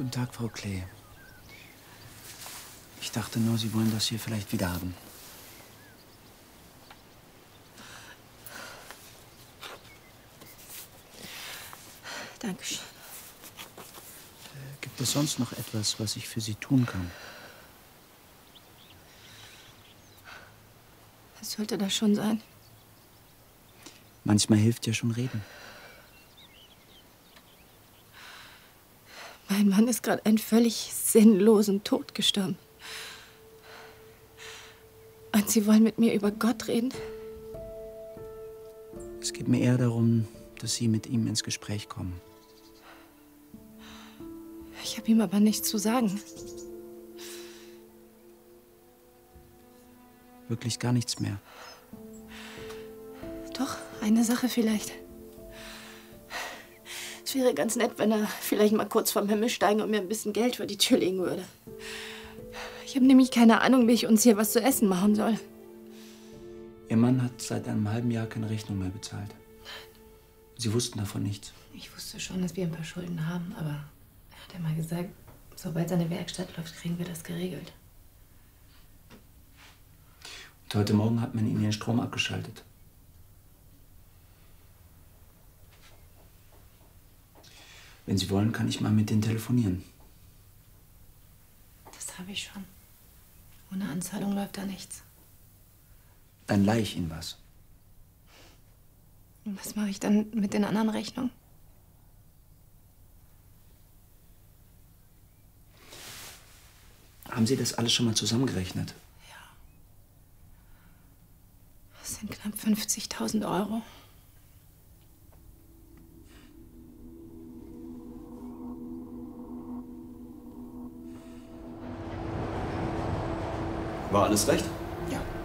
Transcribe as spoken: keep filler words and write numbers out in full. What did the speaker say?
Guten Tag, Frau Klee. Ich dachte nur, Sie wollen das hier vielleicht wieder haben. Dankeschön. Äh, gibt es sonst noch etwas, was ich für Sie tun kann? Was sollte das schon sein? Manchmal hilft ja schon reden. Mein Mann ist gerade einen völlig sinnlosen Tod gestorben. Und Sie wollen mit mir über Gott reden? Es geht mir eher darum, dass Sie mit ihm ins Gespräch kommen. Ich habe ihm aber nichts zu sagen. Wirklich gar nichts mehr. Doch, eine Sache vielleicht. Es wäre ganz nett, wenn er vielleicht mal kurz vom Himmel steigen und mir ein bisschen Geld vor die Tür legen würde. Ich habe nämlich keine Ahnung, wie ich uns hier was zu essen machen soll. Ihr Mann hat seit einem halben Jahr keine Rechnung mehr bezahlt. Sie wussten davon nichts. Ich wusste schon, dass wir ein paar Schulden haben, aber er hat ja mal gesagt, sobald seine Werkstatt läuft, kriegen wir das geregelt. Und heute Morgen hat man ihnen den Strom abgeschaltet. Wenn Sie wollen, kann ich mal mit denen telefonieren. Das habe ich schon. Ohne Anzahlung läuft da nichts. Dann leihe ich Ihnen was. Und was mache ich dann mit den anderen Rechnungen? Haben Sie das alles schon mal zusammengerechnet? Ja. Das sind knapp fünfzigtausend Euro. War alles recht? Ja.